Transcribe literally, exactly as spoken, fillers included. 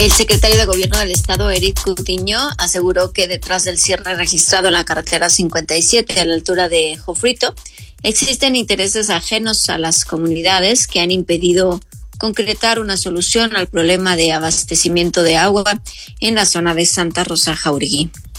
El secretario de Gobierno del Estado, Eric Cutiño, aseguró que detrás del cierre registrado en la carretera cincuenta y siete a la altura de Jofrito, existen intereses ajenos a las comunidades que han impedido concretar una solución al problema de abastecimiento de agua en la zona de Santa Rosa Jáuregui.